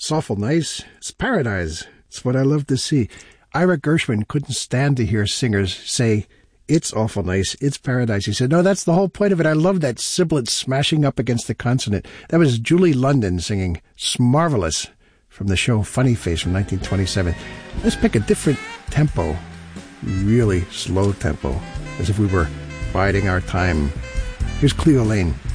It's awful nice. It's paradise. It's what I love to see. Ira Gershwin couldn't stand to hear singers say, it's awful nice, it's paradise. He said, no, that's the whole point of it. I love that sibilant smashing up against the consonant. That was Julie London singing Smarvelous from the show Funny Face from 1927. Let's pick a different tempo, really slow tempo, as if we were biding our time. Here's Cleo Lane.